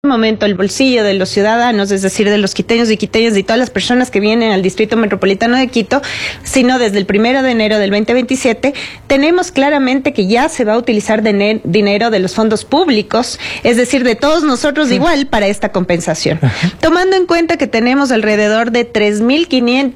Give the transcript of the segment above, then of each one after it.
momento el bolsillo de los ciudadanos, es decir, de los quiteños y quiteñas y todas las personas que vienen al Distrito Metropolitano de Quito, sino desde el 1 de enero del 2027, tenemos claramente que ya se va a utilizar dinero de los fondos públicos, es decir, de todos nosotros igual para esta compensación. Tomando en cuenta que tenemos alrededor de 3.300,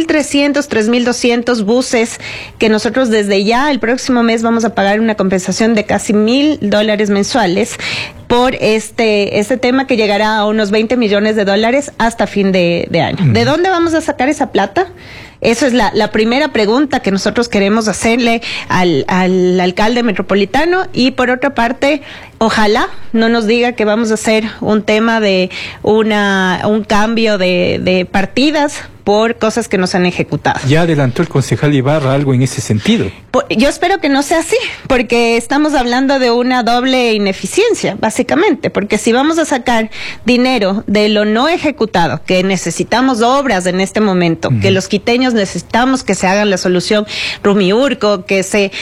3.200 buses que nosotros desde ya el próximo mes vamos a pagar una compensación de casi $1,000 mensuales por este tema que llegará a unos $20 millones hasta fin de año. ¿De dónde vamos a sacar esa plata? Eso es la primera pregunta que nosotros queremos hacerle al alcalde metropolitano. Y por otra parte, ojalá no nos diga que vamos a hacer un tema de un cambio de partidas por cosas que nos han ejecutado. Ya adelantó el concejal Ibarra algo en ese sentido. Yo espero que no sea así, porque estamos hablando de una doble ineficiencia, básicamente, porque si vamos a sacar dinero de lo no ejecutado, que necesitamos obras en este momento, que los quiteños necesitamos que se hagan la solución Rumiurco, que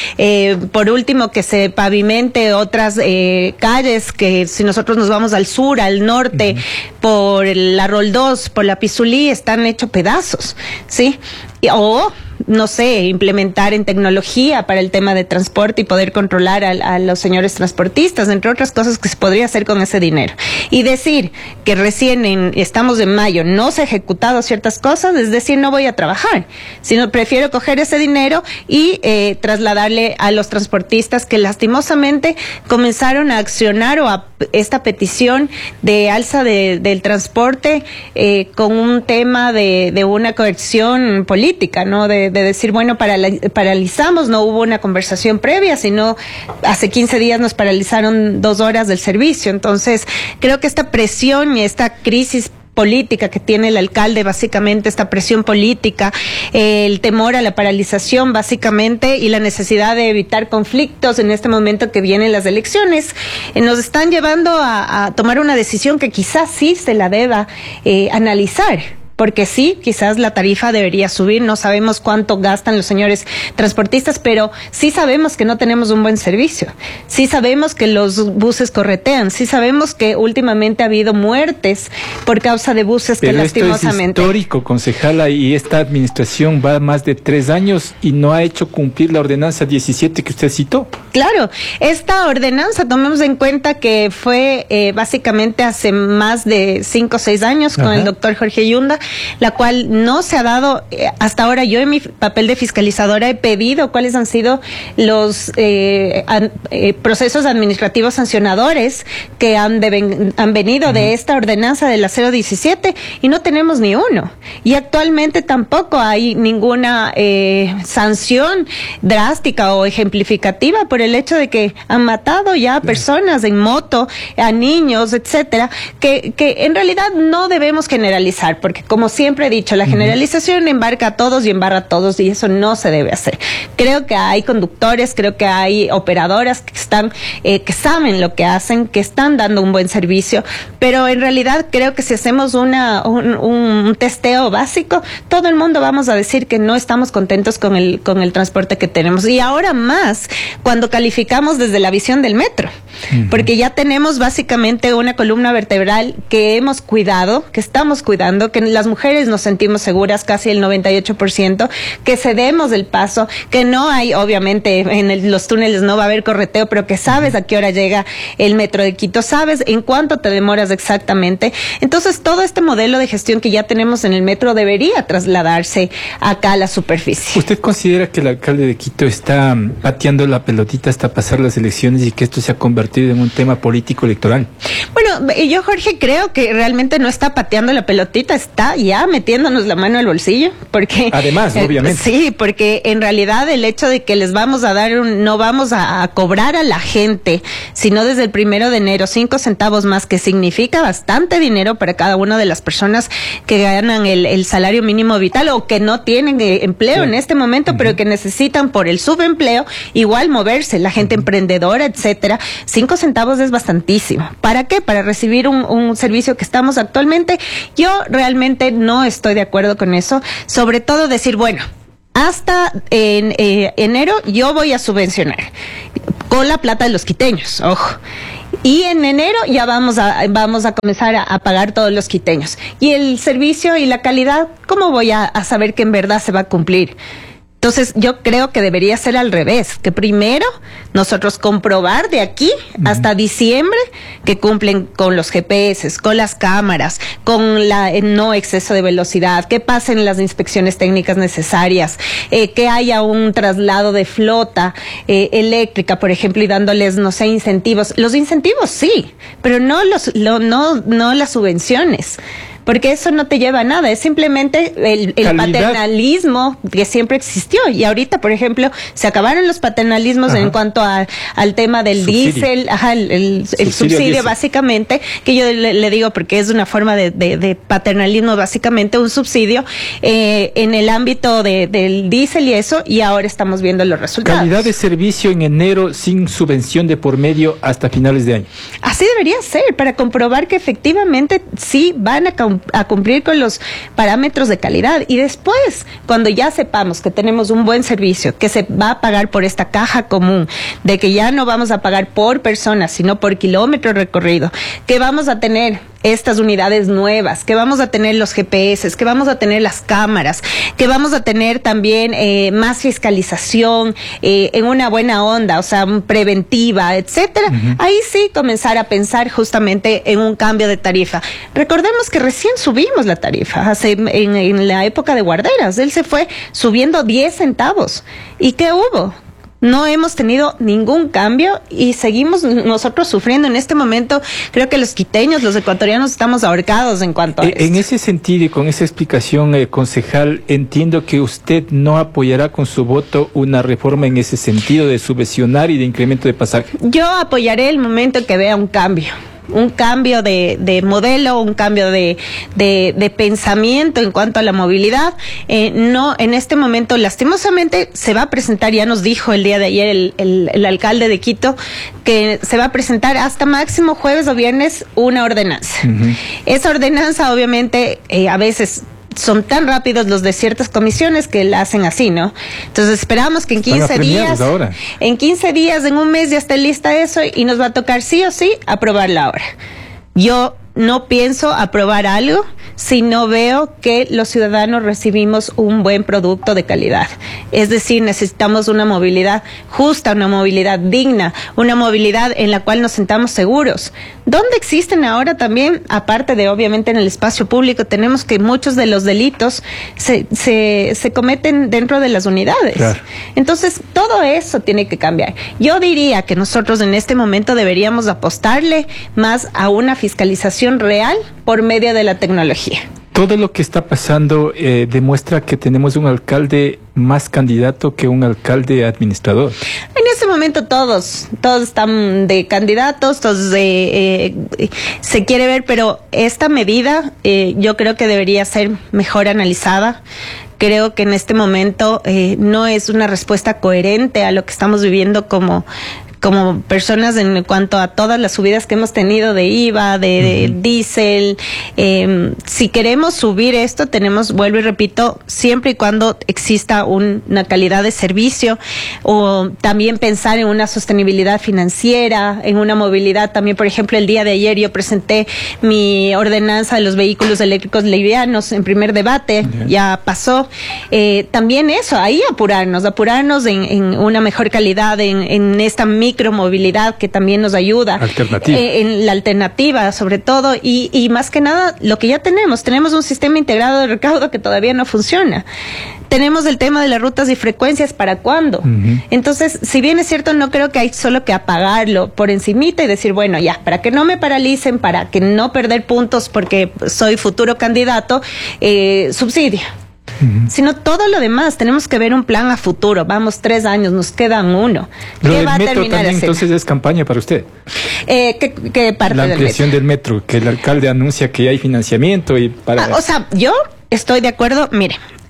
por último, que se pavimente otras calles, que si nosotros nos vamos al sur, al norte, por la Roldós, por la Pizulí, están hechos pedazos, ¿sí? O, no sé, implementar en tecnología para el tema de transporte y poder controlar a los señores transportistas, entre otras cosas que se podría hacer con ese dinero. Y decir que recién estamos en mayo, no se ha ejecutado ciertas cosas, es decir, no voy a trabajar, sino prefiero coger ese dinero y trasladarle a los transportistas que lastimosamente comenzaron a accionar esta petición de alza del transporte con un tema de una coerción política, ¿no? De decir, bueno, paralizamos, no hubo una conversación previa, sino hace 15 días nos paralizaron 2 horas del servicio. Entonces, creo que esta presión y esta crisis política que tiene el alcalde, básicamente esta presión política, el temor a la paralización básicamente y la necesidad de evitar conflictos en este momento que vienen las elecciones, nos están llevando a tomar una decisión que quizás sí se la deba analizar. Porque sí, quizás la tarifa debería subir, no sabemos cuánto gastan los señores transportistas, pero sí sabemos que no tenemos un buen servicio, sí sabemos que los buses corretean, sí sabemos que últimamente ha habido muertes por causa de buses pero que lastimosamente... Esto es histórico, concejala, y esta administración va más de 3 años y no ha hecho cumplir la ordenanza 17 que usted citó. Claro, esta ordenanza, tomemos en cuenta que fue básicamente hace más de 5 o 6 años con el doctor Jorge Yunda, la cual no se ha dado hasta ahora. Yo en mi papel de fiscalizadora he pedido cuáles han sido los procesos administrativos sancionadores que han venido de esta ordenanza de la 017 y no tenemos ni uno. Y actualmente tampoco hay ninguna sanción drástica o ejemplificativa por el hecho de que han matado ya a personas en moto, a niños, etcétera, que en realidad no debemos generalizar, porque como siempre he dicho, la generalización embarca a todos y embarra a todos, y eso no se debe hacer. Creo que hay conductores, creo que hay operadoras que saben lo que hacen, que están dando un buen servicio, pero en realidad creo que si hacemos un testeo básico, todo el mundo vamos a decir que no estamos contentos con el transporte que tenemos. Y ahora más, cuando calificamos desde la visión del metro, porque ya tenemos básicamente una columna vertebral que hemos cuidado, que estamos cuidando, que las mujeres nos sentimos seguras, casi el 98%, que cedemos el paso, que no hay, obviamente, en los túneles no va a haber correteo, pero que sabes a qué hora llega el metro de Quito, sabes en cuánto te demoras exactamente. Entonces, todo este modelo de gestión que ya tenemos en el metro debería trasladarse acá a la superficie. ¿Usted considera que el alcalde de Quito está pateando la pelotita hasta pasar las elecciones y que esto se ha convertido en un tema político electoral? Bueno, yo, Jorge, creo que realmente no está pateando la pelotita, está ya metiéndonos la mano al bolsillo, porque... Además, obviamente. Sí, porque en realidad el hecho de que les vamos a dar no vamos a cobrar a la gente, sino desde el 1 de enero 5 centavos más, que significa bastante dinero para cada una de las personas que ganan el salario mínimo vital o que no tienen empleo en este momento, pero que necesitan por el subempleo igual moverse, la gente emprendedora, etcétera. 5 centavos es bastantísimo. ¿Para qué? Para recibir un servicio que estamos actualmente. Yo realmente no estoy de acuerdo con eso, sobre todo decir, bueno, hasta enero yo voy a subvencionar con la plata de los quiteños, ojo. Y en enero ya vamos a comenzar a pagar todos los quiteños. Y el servicio y la calidad, ¿cómo voy a saber que en verdad se va a cumplir? Entonces, yo creo que debería ser al revés, que primero nosotros comprobar de aquí hasta diciembre que cumplen con los GPS, con las cámaras, con el no exceso de velocidad, que pasen las inspecciones técnicas necesarias, que haya un traslado de flota eléctrica, por ejemplo, y dándoles, no sé, incentivos. Los incentivos sí, pero no las subvenciones. Porque eso no te lleva a nada, es simplemente el paternalismo que siempre existió. Y ahorita, por ejemplo, se acabaron los paternalismos en cuanto al tema del diésel, el subsidio básicamente, que yo le digo porque es una forma de paternalismo, básicamente un subsidio en el ámbito del diésel y eso, y ahora estamos viendo los resultados. Calidad de servicio en enero sin subvención de por medio hasta finales de año. Así debería ser, para comprobar que efectivamente sí van a cumplir con los parámetros de calidad. Y después, cuando ya sepamos que tenemos un buen servicio, que se va a pagar por esta caja común, de que ya no vamos a pagar por persona, sino por kilómetro recorrido, que vamos a tener estas unidades nuevas, que vamos a tener los GPS, que vamos a tener las cámaras, que vamos a tener también más fiscalización en una buena onda, o sea, preventiva, etcétera. Ahí sí comenzar a pensar justamente en un cambio de tarifa. Recordemos que recién subimos la tarifa, en la época de Guarderas, él se fue subiendo 10 centavos. ¿Y qué hubo? No hemos tenido ningún cambio y seguimos nosotros sufriendo en este momento. Creo que los quiteños, los ecuatorianos, estamos ahorcados en cuanto a esto. En ese sentido y con esa explicación, concejal, entiendo que usted no apoyará con su voto una reforma en ese sentido de subvencionar y de incremento de pasaje. Yo apoyaré el momento en que vea un cambio de modelo, un cambio de pensamiento en cuanto a la movilidad. No, en este momento, lastimosamente, se va a presentar, ya nos dijo el día de ayer el alcalde de Quito, que se va a presentar hasta máximo jueves o viernes una ordenanza. Esa ordenanza, obviamente, a veces son tan rápidos los de ciertas comisiones que la hacen así, ¿no? Entonces esperamos que en 15 días, en un mes ya esté lista eso y nos va a tocar sí o sí aprobarla ahora. Yo no pienso aprobar algo si no veo que los ciudadanos recibimos un buen producto de calidad. Es decir, necesitamos una movilidad justa, una movilidad digna, una movilidad en la cual nos sentamos seguros. ¿Dónde existen ahora también, aparte de obviamente en el espacio público, tenemos que muchos de los delitos se cometen dentro de las unidades? Claro. Entonces, todo eso tiene que cambiar. Yo diría que nosotros en este momento deberíamos apostarle más a una fiscalización real por medio de la tecnología. Todo lo que está pasando demuestra que tenemos un alcalde más candidato que un alcalde administrador. En ese momento todos están de candidatos, todos se quiere ver, pero esta medida yo creo que debería ser mejor analizada. Creo que en este momento no es una respuesta coherente a lo que estamos viviendo como personas en cuanto a todas las subidas que hemos tenido de IVA, de diésel. Si queremos subir esto, vuelvo y repito, siempre y cuando exista una calidad de servicio, o también pensar en una sostenibilidad financiera, en una movilidad. También, por ejemplo, el día de ayer yo presenté mi ordenanza de los vehículos eléctricos livianos en primer debate, ya pasó. También eso, ahí apurarnos en una mejor calidad, en esta micromovilidad que también nos ayuda. Alternativa. En la alternativa, sobre todo, y más que nada, lo que ya tenemos un sistema integrado de recaudo que todavía no funciona. Tenemos el tema de las rutas y frecuencias, ¿para cuándo? Entonces, si bien es cierto, no creo que hay solo que apagarlo por encimita y decir, bueno, ya, para que no me paralicen, para que no perder puntos porque soy futuro candidato, subsidio. Sino todo lo demás, tenemos que ver un plan a futuro. Vamos 3 años, nos quedan 1. ¿Qué va a terminar también, entonces es campaña para usted? ¿Qué parte la ampliación del metro, que el alcalde anuncia que hay financiamiento y para... o sea, yo estoy de acuerdo, mire,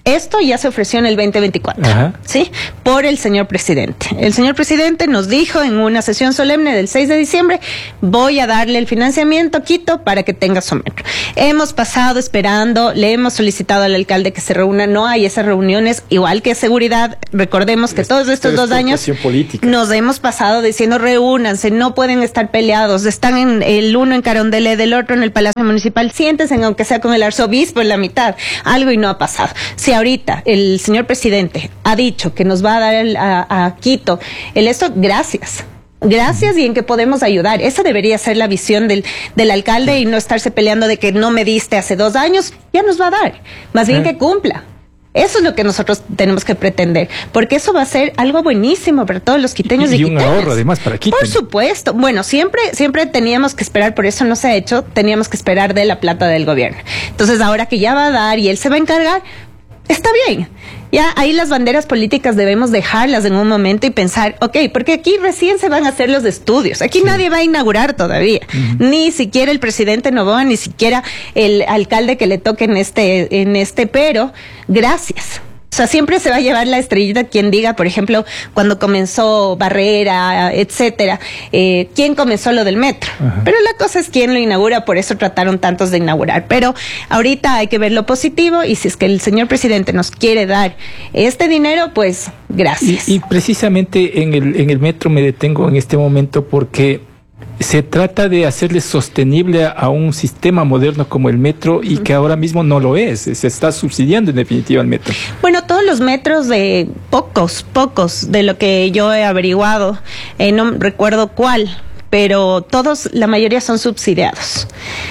Esto ya se ofreció en el 2024, ¿sí? Por el señor presidente. El señor presidente nos dijo en una sesión solemne del 6 de diciembre, voy a darle el financiamiento a Quito para que tenga su metro. Hemos pasado esperando, le hemos solicitado al alcalde que se reúna, no hay esas reuniones, igual que seguridad. Recordemos que todos estos 2 años nos hemos pasado diciendo reúnanse, no pueden estar peleados, están en el uno en Carondelet, del otro en el Palacio Municipal, siéntense aunque sea con el arzobispo en la mitad, algo y no ha pasado. Si ahorita el señor presidente ha dicho que nos va a dar a Quito gracias. Gracias y en que podemos ayudar. Esa debería ser la visión del alcalde y no estarse peleando de que no me diste hace 2 años, ya nos va a dar. Más bien que cumpla. Eso es lo que nosotros tenemos que pretender, porque eso va a ser algo buenísimo para todos los quiteños y quiteñas. Y un ahorro además para Quito. Por supuesto. Bueno, siempre teníamos que esperar, por eso no se ha hecho, teníamos que esperar de la plata del gobierno. Entonces ahora que ya va a dar y él se va a encargar, está bien. Ya ahí las banderas políticas debemos dejarlas en un momento y pensar, porque aquí recién se van a hacer los estudios. Aquí nadie va a inaugurar todavía. Ni siquiera el presidente Noboa, ni siquiera el alcalde que le toque en este, pero gracias. O sea, siempre se va a llevar la estrellita quien diga, por ejemplo, cuando comenzó Barrera, etcétera, quién comenzó lo del metro. Pero la cosa es quién lo inaugura, por eso trataron tantos de inaugurar. Pero ahorita hay que ver lo positivo y si es que el señor presidente nos quiere dar este dinero, pues gracias. Y precisamente en el metro me detengo en este momento porque se trata de hacerle sostenible a un sistema moderno como el metro y que ahora mismo no lo es. Se está subsidiando en definitiva el metro. Bueno, todos los metros de pocos de lo que yo he averiguado, no recuerdo cuál, pero todos, la mayoría son subsidiados.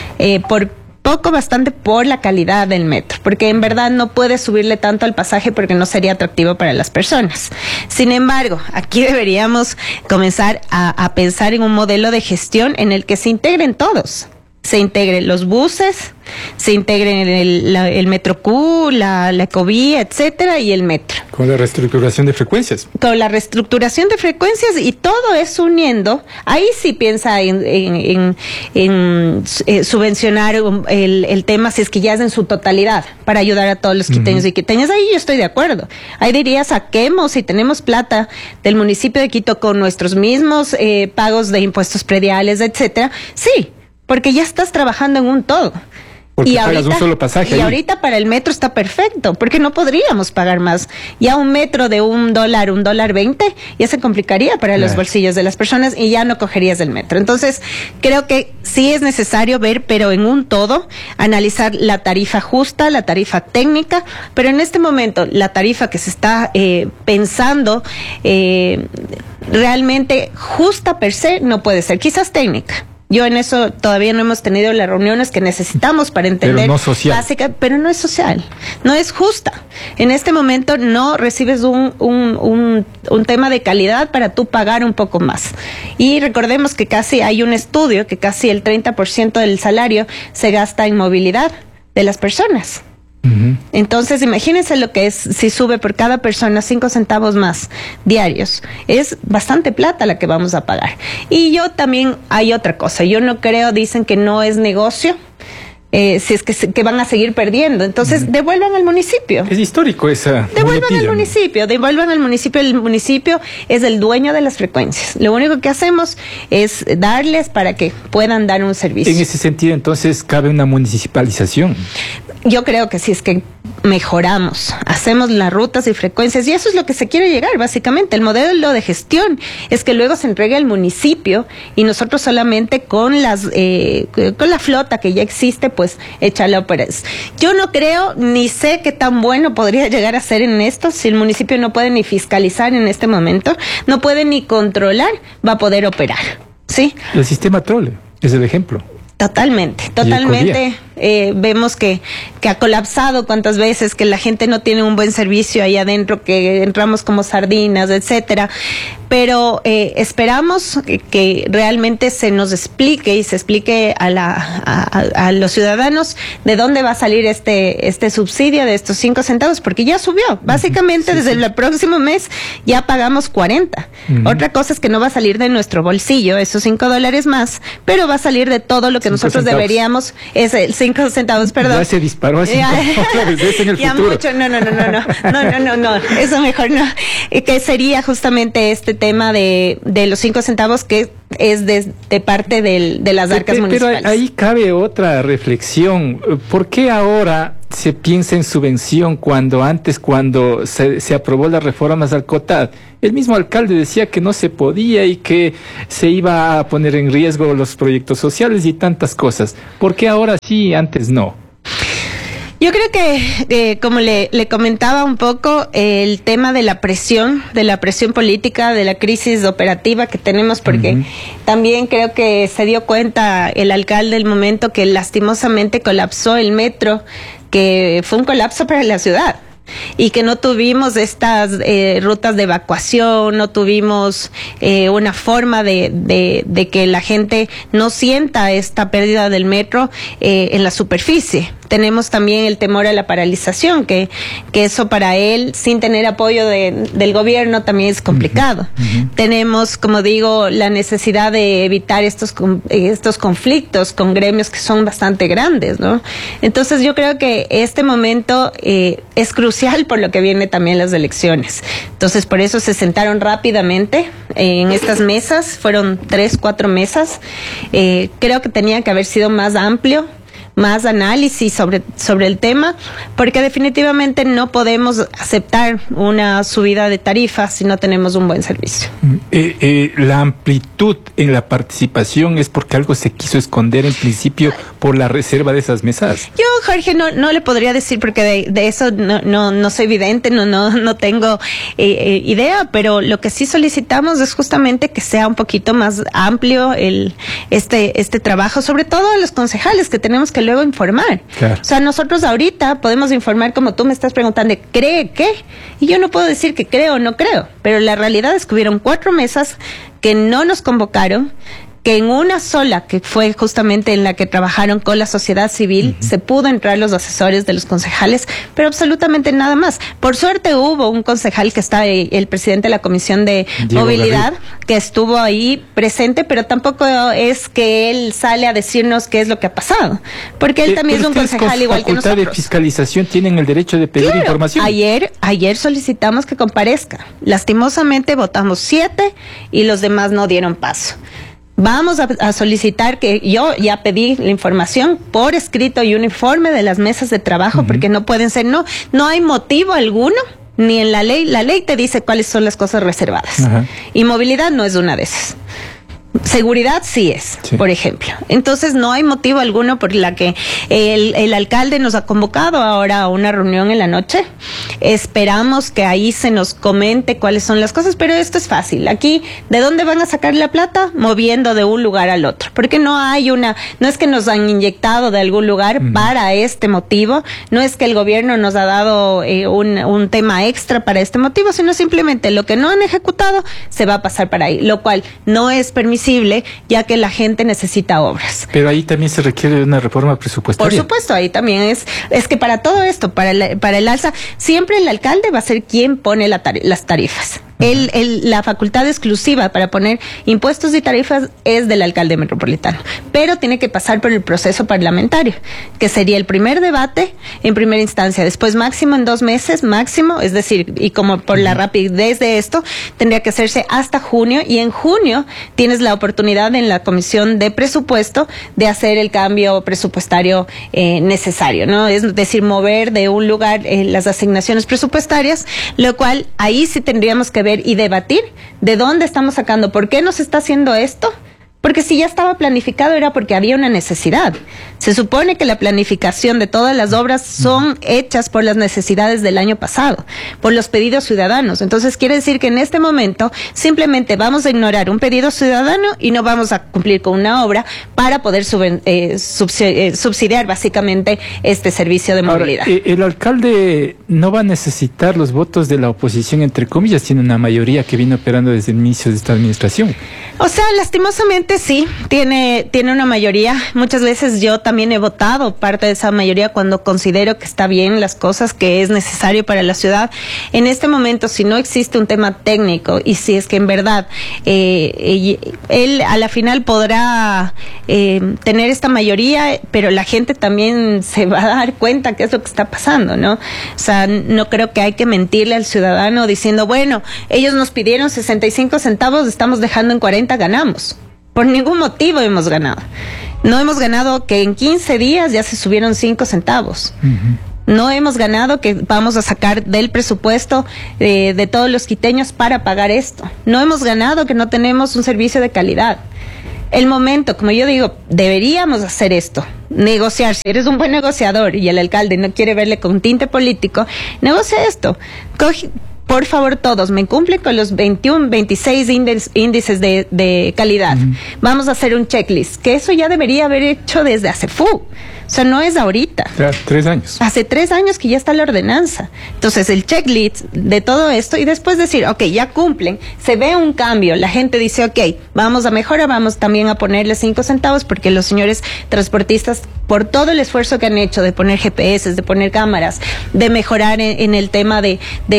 Bastante por la calidad del metro, porque en verdad no puedes subirle tanto al pasaje porque no sería atractivo para las personas. Sin embargo, aquí deberíamos comenzar a pensar en un modelo de gestión en el que se integren todos. Se integren los buses, se integren el Metro Q, la Ecovía, etcétera, y el metro. Con la reestructuración de frecuencias. Con la reestructuración de frecuencias y todo es uniendo. Ahí sí piensa en subvencionar el tema si es que ya es en su totalidad para ayudar a todos los quiteños y quiteñas. Ahí yo estoy de acuerdo. Ahí diría saquemos si tenemos plata del municipio de Quito con nuestros mismos pagos de impuestos prediales, etcétera. Sí. Porque ya estás trabajando en un todo. Porque pagas un solo pasaje. Y ahorita para el metro está perfecto, porque no podríamos pagar más. Ya un metro de $1.20, ya se complicaría para los bolsillos de las personas y ya no cogerías el metro. Entonces, creo que sí es necesario ver, pero en un todo, analizar la tarifa justa, la tarifa técnica, pero en este momento la tarifa que se está pensando realmente justa per se no puede ser, quizás técnica. Yo en eso todavía no hemos tenido las reuniones que necesitamos para entender. Pero no social. Básica, pero no es social, no es justa. En este momento no recibes un tema de calidad para tú pagar un poco más. Y recordemos que casi hay un estudio que casi el 30% del salario se gasta en movilidad de las personas. Entonces, imagínense lo que es si sube por cada persona 5 centavos más diarios. Es bastante plata la que vamos a pagar. Y yo también, hay otra cosa, yo no creo, dicen que no es negocio. Si es que van a seguir perdiendo. Entonces, devuelvan al municipio. Es histórico esa. Devuelvan al municipio. El municipio es el dueño de las frecuencias. Lo único que hacemos es darles para que puedan dar un servicio. En ese sentido, entonces, ¿cabe una municipalización? Yo creo que si es que mejoramos, hacemos las rutas y frecuencias, y eso es lo que se quiere llegar, básicamente. El modelo de gestión es que luego se entregue al municipio y nosotros solamente con la flota que ya existe, pues échale óperas. Yo no creo ni sé qué tan bueno podría llegar a ser en esto si el municipio no puede ni fiscalizar en este momento, no puede ni controlar, va a poder operar, ¿sí? El sistema trole es el ejemplo. Totalmente. Vemos que ha colapsado cuántas veces, que la gente no tiene un buen servicio ahí adentro, que entramos como sardinas, etcétera. Pero esperamos que realmente se nos explique y se explique a los ciudadanos de dónde va a salir este subsidio de estos 5 centavos, porque ya subió. Básicamente desde el próximo mes ya pagamos 40. Otra cosa es que no va a salir de nuestro bolsillo esos $5 más, pero va a salir de todo lo que nosotros deberíamos, es el 5 centavos, perdón. Ya se disparó a 5 dólares en el ya futuro. Mucho, no, eso mejor no. Que sería justamente este tema de los 5 centavos que es de parte de las arcas municipales. Pero ahí cabe otra reflexión. ¿Por qué ahora se piensa en subvención cuando antes, cuando se aprobó las reformas al COTAD, el mismo alcalde decía que no se podía y que se iba a poner en riesgo los proyectos sociales y tantas cosas? ¿Por qué ahora sí, antes no? Yo creo que, como le comentaba un poco, el tema de la presión política, de la crisis operativa que tenemos, porque también creo que se dio cuenta el alcalde del momento que lastimosamente colapsó el metro, que fue un colapso para la ciudad. Y que no tuvimos estas rutas de evacuación, no tuvimos una forma de que la gente no sienta esta pérdida del metro en la superficie. Tenemos también el temor a la paralización, que eso para él, sin tener apoyo del gobierno, también es complicado. Tenemos, como digo, la necesidad de evitar estos conflictos con gremios que son bastante grandes, ¿no? Entonces yo creo que este momento es crucial por lo que viene también las elecciones. Entonces por eso se sentaron rápidamente en estas mesas, fueron 3, 4 mesas. Creo que tenía que haber sido más amplio, más análisis sobre el tema, porque definitivamente no podemos aceptar una subida de tarifas si no tenemos un buen servicio. La amplitud en la participación es porque algo se quiso esconder en principio por la reserva de esas mesas. Yo, Jorge, no le podría decir porque de eso no soy vidente, no tengo idea, pero lo que sí solicitamos es justamente que sea un poquito más amplio este trabajo, sobre todo a los concejales que tenemos que luego informar. Claro. O sea, nosotros ahorita podemos informar como tú me estás preguntando, ¿cree qué? Y yo no puedo decir que creo o no creo, pero la realidad es que hubieron 4 mesas que no nos convocaron, que en una sola, que fue justamente en la que trabajaron con la sociedad civil, se pudo entrar los asesores de los concejales, pero absolutamente nada más. Por suerte hubo un concejal que está, el presidente de la Comisión de Diego Movilidad, Garrido, que estuvo ahí presente, pero tampoco es que él sale a decirnos qué es lo que ha pasado, porque él también es un concejal igual que nosotros. Facultad de fiscalización tienen el derecho de pedir información. Ayer solicitamos que comparezca. Lastimosamente votamos 7 y los demás no dieron paso. Vamos a solicitar que yo ya pedí la información por escrito y un informe de las mesas de trabajo, porque no pueden ser, no hay motivo alguno, ni en la ley te dice cuáles son las cosas reservadas. Y movilidad no es una de esas. Seguridad sí es, por ejemplo. Entonces no hay motivo alguno por la que el alcalde nos ha convocado ahora a una reunión en la noche. Esperamos que ahí se nos comente cuáles son las cosas, pero esto es fácil. Aquí, ¿de dónde van a sacar la plata? Moviendo de un lugar al otro. Porque no es que nos han inyectado de algún lugar para este motivo, no es que el gobierno nos ha dado un tema extra para este motivo, sino simplemente lo que no han ejecutado se va a pasar para ahí, lo cual no es permisible, ya que la gente necesita obras. Pero ahí también se requiere de una reforma presupuestaria. Por supuesto, ahí también es que para todo esto, para el alza, siempre el alcalde va a ser quien pone las tarifas. La facultad exclusiva para poner impuestos y tarifas es del alcalde metropolitano, pero tiene que pasar por el proceso parlamentario, que sería el primer debate en primera instancia, después máximo en 2 meses, máximo, es decir, y como por la rapidez de esto, tendría que hacerse hasta junio, y en junio tienes la oportunidad en la Comisión de Presupuesto de hacer el cambio presupuestario necesario, ¿no? Es decir, mover de un lugar las asignaciones presupuestarias, lo cual ahí sí tendríamos que ver y debatir de dónde estamos sacando, por qué nos está haciendo esto, porque si ya estaba planificado era porque había una necesidad. Se supone que la planificación de todas las obras son hechas por las necesidades del año pasado, por los pedidos ciudadanos. Entonces quiere decir que en este momento simplemente vamos a ignorar un pedido ciudadano y no vamos a cumplir con una obra para poder subsidiar básicamente este servicio de movilidad. Ahora, el alcalde no va a necesitar los votos de la oposición, entre comillas, tiene una mayoría que viene operando desde el inicio de esta administración. O sea, lastimosamente sí, tiene una mayoría. Muchas veces yo también también he votado parte de esa mayoría cuando considero que está bien las cosas, que es necesario para la ciudad. En este momento, si no existe un tema técnico y si es que en verdad él a la final podrá tener esta mayoría, pero la gente también se va a dar cuenta qué es lo que está pasando, ¿no? O sea, no creo que hay que mentirle al ciudadano diciendo, bueno, ellos nos pidieron 65 centavos, estamos dejando en 40, ganamos. Por ningún motivo hemos ganado. No hemos ganado que en 15 días ya se subieron 5 centavos. No hemos ganado que vamos a sacar del presupuesto de todos los quiteños para pagar esto. No hemos ganado que no tenemos un servicio de calidad. El momento, como yo digo, deberíamos hacer esto, negociar. Si eres un buen negociador y el alcalde no quiere verle con tinte político, negocia esto. Por favor, todos, me cumplen con los 21, 26 índices de calidad. Vamos a hacer un checklist, que eso ya debería haber hecho desde hace O sea, no es ahorita. Claro, 3 años. Hace 3 años que ya está la ordenanza. Entonces, el checklist de todo esto y después decir, ok, ya cumplen, se ve un cambio, la gente dice, ok, vamos a mejorar, vamos también a ponerle 5 centavos porque los señores transportistas, por todo el esfuerzo que han hecho de poner GPS, de poner cámaras, de mejorar en el tema de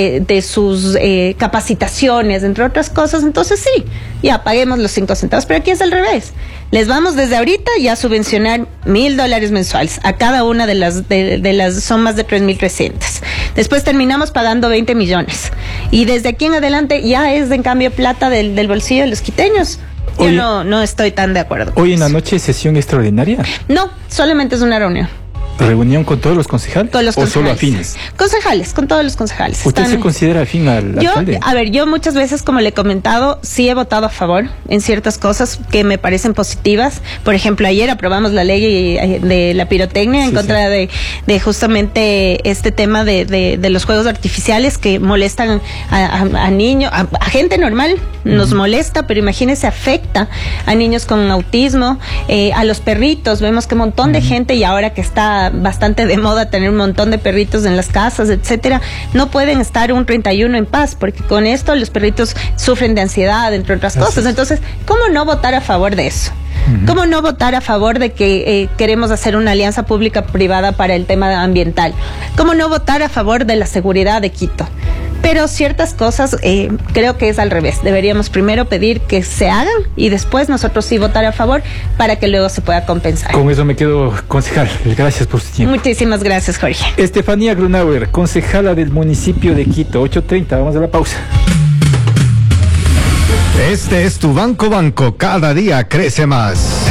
sus capacitaciones, entre otras cosas, entonces sí, ya paguemos los 5 centavos, pero aquí es al revés. Les vamos desde ahorita ya a subvencionar $1,000 mensuales a cada una de las son más de 3,300. Después terminamos pagando 20 millones. Y desde aquí en adelante ya es en cambio plata del bolsillo de los quiteños. Yo no estoy tan de acuerdo. ¿Hoy en la noche sesión extraordinaria? No, solamente es una reunión. ¿Reunión con todos los concejales? Con los concejales. ¿O solo afines? Concejales, con todos los concejales. ¿Usted se considera afín al alcalde? A ver, yo muchas veces, como le he comentado, sí he votado a favor en ciertas cosas que me parecen positivas. Por ejemplo, ayer aprobamos la ley de la pirotecnia en contra de justamente este tema de los juegos artificiales que molestan a niños, a gente normal, nos molesta, pero imagínese, afecta a niños con autismo, a los perritos. Vemos que un montón de gente, y ahora que está bastante de moda tener un montón de perritos en las casas, etcétera, no pueden estar un 31 en paz, porque con esto los perritos sufren de ansiedad, entre otras cosas. Entonces, ¿cómo no votar a favor de eso? ¿Cómo no votar a favor de que queremos hacer una alianza pública-privada para el tema ambiental? ¿Cómo no votar a favor de la seguridad de Quito? Pero ciertas cosas creo que es al revés. Deberíamos primero pedir que se hagan y después nosotros sí votar a favor para que luego se pueda compensar. Con eso me quedo, concejal. Gracias por su tiempo. Muchísimas gracias, Jorge. Estefanía Grunauer, concejala del municipio de Quito. 8:30, vamos a la pausa. Este es tu Banco, cada día crece más.